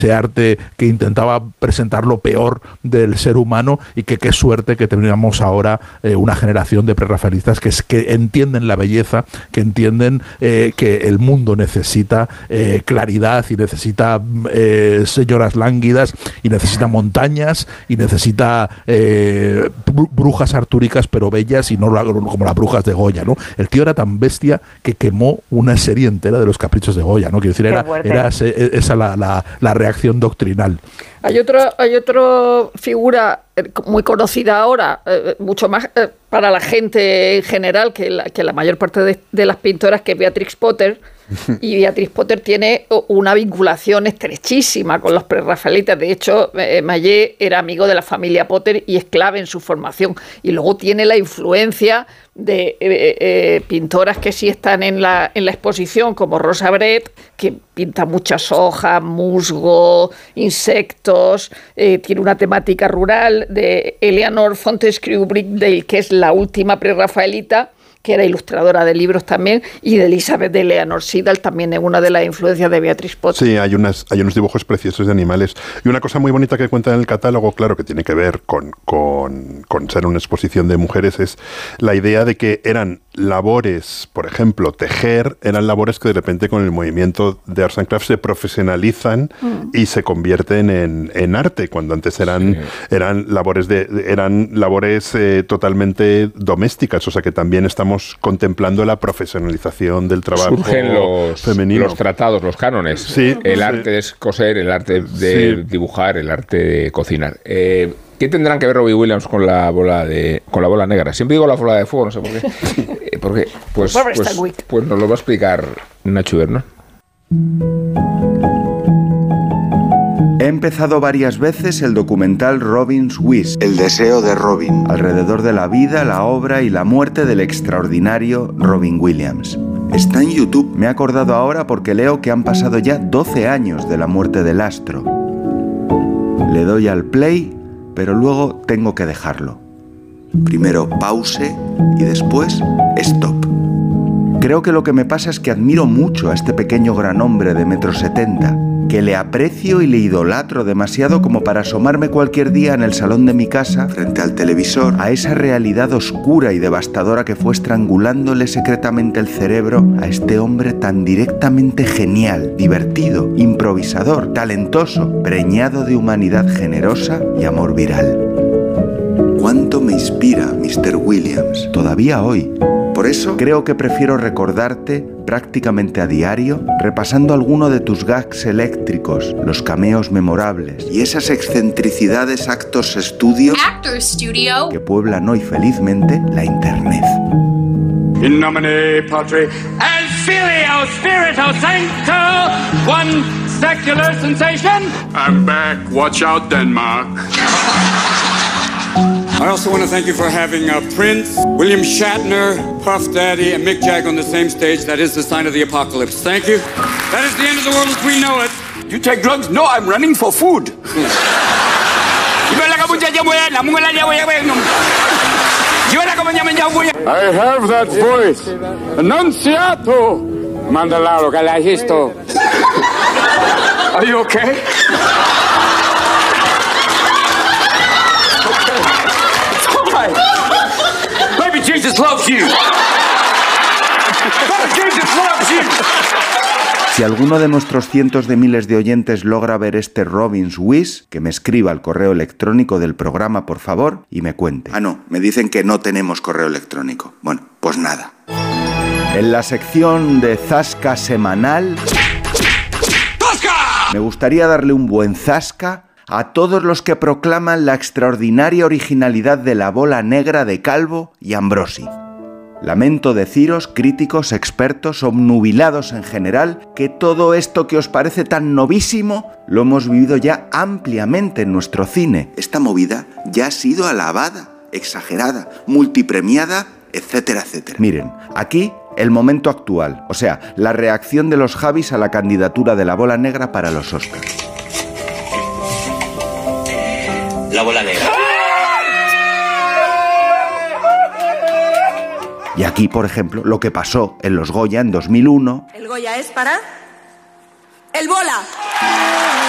ese arte que intentaba presentar lo peor del ser humano, y que qué suerte que tengamos ahora una generación de prerrafaelistas que entienden la belleza, que entienden que el mundo necesita claridad, y necesita señoras lánguidas, y necesita montañas, y necesita brujas artúricas pero bellas, y no como las brujas de Goya, ¿no? El tío era tan bestia que quemó una serie entera de los caprichos de Goya, ¿no? Quiero decir, era esa la reacción doctrinal. Hay otra figura muy conocida ahora, mucho más para la gente en general que la mayor parte de las pintoras, que es Beatrix Potter. Y Beatrix Potter tiene una vinculación estrechísima con los prerrafaelitas. De hecho, Mallet era amigo de la familia Potter y es clave en su formación. Y luego tiene la influencia de pintoras que sí están en la exposición, como Rosa Brett, que pinta muchas hojas, musgo, insectos, tiene una temática rural, de Eleanor Fortescue Brickdale, que es la última prerrafaelita, que era ilustradora de libros también, y de Elizabeth de Leonor Siddal, también es una de las influencias de Beatrix Potter. Sí, hay unos dibujos preciosos de animales. Y una cosa muy bonita que cuenta en el catálogo, claro, que tiene que ver con ser una exposición de mujeres, es la idea de que eran labores, por ejemplo, tejer, eran labores que de repente con el movimiento de Arts and Crafts se profesionalizan y se convierten en arte, cuando antes eran labores totalmente domésticas. O sea que también estamos contemplando la profesionalización del trabajo femenino. Los tratados, los cánones. Sí, el arte de coser, el arte de dibujar, el arte de cocinar. ¿Qué tendrán que ver Robbie Williams con la bola negra? Siempre digo la bola de fuego, no sé por qué. Pues nos lo va a explicar Nacho Vernon. He empezado varias veces el documental Robin's Wish, El deseo de Robin, alrededor de la vida, la obra y la muerte del extraordinario Robin Williams. Está en YouTube. Me he acordado ahora porque leo que han pasado ya 12 años de la muerte del astro. Le doy al play, pero luego tengo que dejarlo. Primero pause y después stop. Creo que lo que me pasa es que admiro mucho a este pequeño gran hombre de 1,70 m, que le aprecio y le idolatro demasiado como para asomarme cualquier día en el salón de mi casa, frente al televisor, a esa realidad oscura y devastadora que fue estrangulándole secretamente el cerebro a este hombre tan directamente genial, divertido, improvisador, talentoso, preñado de humanidad generosa y amor viral. ¿Cuánto me inspira Mr. Williams, todavía hoy? Por eso creo que prefiero recordarte prácticamente a diario, repasando alguno de tus gags eléctricos, los cameos memorables y esas excentricidades Actors Studio que pueblan hoy felizmente la internet. In nomine Patri et Filio Spiritus Sancto, one secular sensation. I'm back. Watch out, Denmark. I also want to thank you for having Prince, William Shatner, Puff Daddy, and Mick Jagger on the same stage. That is the sign of the apocalypse. Thank you. That is the end of the world as we know it. You take drugs? No, I'm running for food. I have that voice. Annunciato. Mandalaro, Galajisto. Are you okay? Maybe Jesus loves you. Maybe Jesus loves you. Si alguno de nuestros cientos de miles de oyentes logra ver este Robin's Wish, que me escriba al correo electrónico del programa, por favor, y me cuente. Ah, no, me dicen que no tenemos correo electrónico. Bueno, pues nada. En la sección de Zasca semanal, me gustaría darle un buen zasca a todos los que proclaman la extraordinaria originalidad de la bola negra de Calvo y Ambrosi. Lamento deciros, críticos, expertos, obnubilados en general, que todo esto que os parece tan novísimo lo hemos vivido ya ampliamente en nuestro cine. Esta movida ya ha sido alabada, exagerada, multipremiada, etcétera, etcétera. Miren, aquí el momento actual, o sea, la reacción de los Javis a la candidatura de la bola negra para los Oscars. La bola negra. Y aquí, por ejemplo, lo que pasó en los Goya en 2001. El Goya es para... ¡el bola!